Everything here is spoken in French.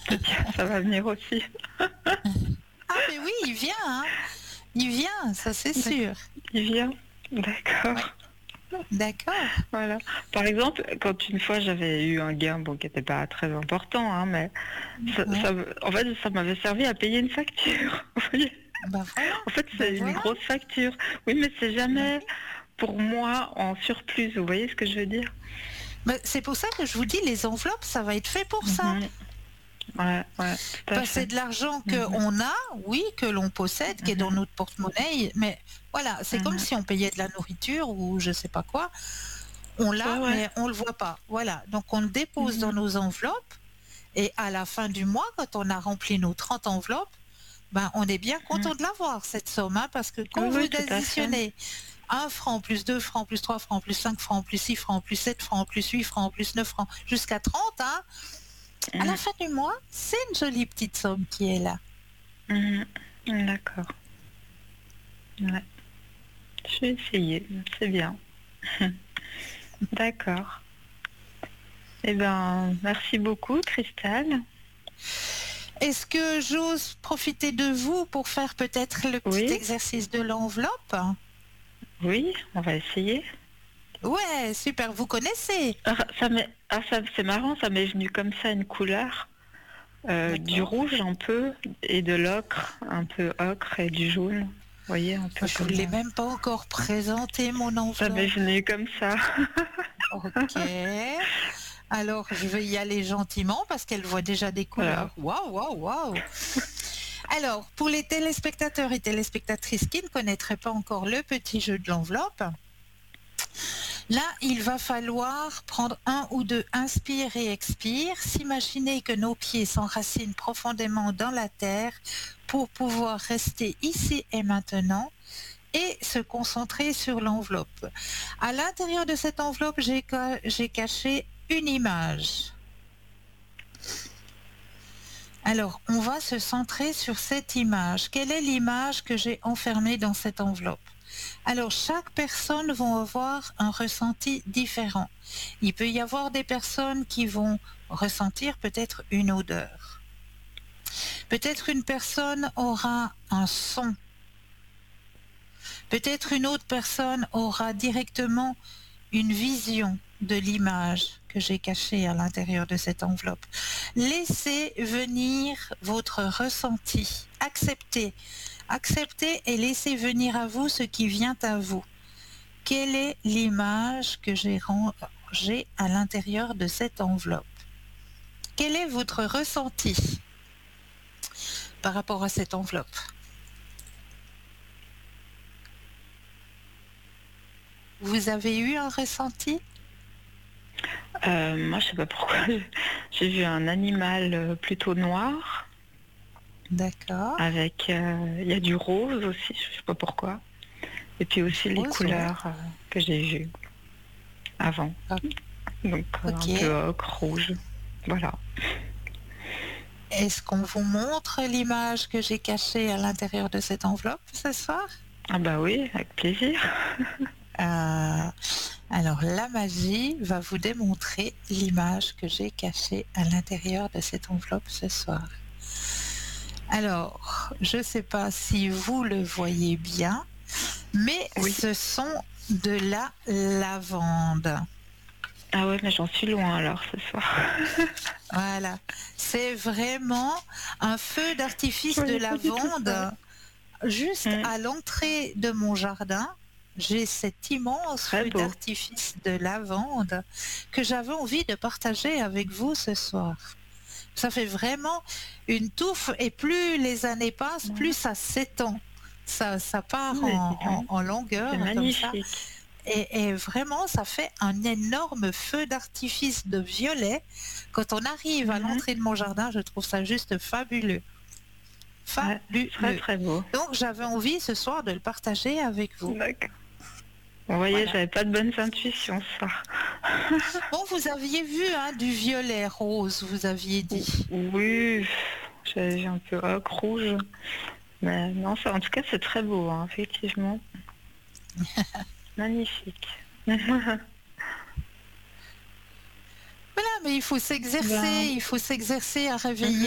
Tiens, ça va venir aussi. Ah mais oui, il vient, hein. Il vient, ça c'est D'accord. sûr. Il vient. D'accord. Ouais, d'accord. Voilà. Par exemple, quand une fois j'avais eu un gain, bon, qui n'était pas très important, hein, mais Ouais. en fait, ça m'avait servi à payer une facture. Vous voyez. Ben voilà, En fait, ben c'est une voilà. grosse facture. Oui, mais c'est Ben jamais oui. pour moi en surplus. Vous voyez ce que je veux dire? Ben, c'est pour ça que je vous dis, les enveloppes, ça va être fait pour ça. Mhm. Ouais, ouais, tout à Ben, c'est fait. de l'argent Mhm. qu'on a, oui, que l'on possède, qui est dans Mhm. notre porte-monnaie, mais voilà, c'est comme Mhm. si on payait de la nourriture ou je sais pas quoi. On Ouais, l'a, ouais. mais on le voit pas. Voilà, donc on le dépose dans Mhm. nos enveloppes et à la fin du mois, quand on a rempli nos 30 enveloppes, ben, on est bien Mhm. content de l'avoir, cette somme, hein, parce que Oui, quand vous oui, tout à fait. additionnez 1 franc, plus 2 francs, plus 3 francs, plus 5 francs, plus 6 francs, plus 7 francs, plus 8 francs, plus 9 francs, jusqu'à 30, hein, à la Mhm. fin du mois, c'est une jolie petite somme qui est là. Mhm. D'accord. Ouais. Je vais essayer. C'est bien. D'accord. Eh ben, merci beaucoup, Cristal. Est-ce que j'ose profiter de vous pour faire peut-être le petit Oui, exercice de l'enveloppe? oui, on va essayer. Ouais, super, vous connaissez. C'est marrant, ça m'est venu comme ça une couleur, du D'accord. rouge un peu et de l'ocre, un peu ocre et du jaune. Vous voyez, un peu Je vous comme l'ai même pas encore présenté, mon ça m'est enveloppe. venu comme ça. Ok. Alors, je vais y aller gentiment parce qu'elle voit déjà des Voilà. couleurs. Waouh, waouh, waouh. Alors, pour les téléspectateurs et téléspectatrices qui ne connaîtraient pas encore le petit jeu de l'enveloppe, là, il va falloir prendre un ou deux inspire et expire, s'imaginer que nos pieds s'enracinent profondément dans la terre pour pouvoir rester ici et maintenant et se concentrer sur l'enveloppe. À l'intérieur de cette enveloppe, j'ai caché une image. Alors, on va se centrer sur cette image. Quelle est l'image que j'ai enfermée dans cette enveloppe? Alors, chaque personne va avoir un ressenti différent. Il peut y avoir des personnes qui vont ressentir peut-être une odeur. Peut-être une personne aura un son. Peut-être une autre personne aura directement une vision de l'image que j'ai cachée à l'intérieur de cette enveloppe. Laissez venir votre ressenti. Acceptez. Acceptez et laissez venir à vous ce qui vient à vous. Quelle est l'image que j'ai rangée à l'intérieur de cette enveloppe? Quel est votre ressenti par rapport à cette enveloppe? Vous avez eu un ressenti? Moi, je sais pas pourquoi, j'ai vu un animal plutôt noir, D'accord. avec, il y a du rose aussi, je sais pas pourquoi. Et puis Du aussi les rose, ouais. couleurs que j'ai vues avant. Donc Ok. un peu ocre, rouge. Voilà. Est-ce qu'on vous montre l'image que j'ai cachée à l'intérieur de cette enveloppe ce soir? Ah bah oui, avec plaisir. Euh, alors, la magie va vous démontrer l'image que j'ai cachée à l'intérieur de cette enveloppe ce soir. Alors, je ne sais pas si vous le voyez bien, mais Oui. ce sont de la lavande. Ah ouais, mais j'en suis loin alors ce soir. Voilà, c'est vraiment un feu Je d'artifice de voyais pas du tout ça. lavande juste Mm. à l'entrée de mon jardin. J'ai cet immense Très feu beau. d'artifice de lavande que j'avais envie de partager avec vous ce soir. Ça fait vraiment une touffe et plus les années passent, plus Ouais. ça s'étend. Ça part Mais dis donc, en c'est longueur comme ça. magnifique. Et vraiment, ça fait un énorme feu d'artifice de violet. Quand on arrive à Mhm. l'entrée de mon jardin, je trouve ça juste fabuleux. Ouais, très Fabuleux. très beau. Donc j'avais envie ce soir de le partager avec vous. D'accord. Vous voyez, Voilà. j'avais pas de bonnes intuitions ce soir. Bon, vous aviez vu hein, du violet rose, vous aviez dit. Oui, j'avais vu un peu ocre, rouge. Mais non, ça, en tout cas, c'est très beau, hein, effectivement. Magnifique. Voilà, mais il faut s'exercer, Ben, il faut s'exercer à réveiller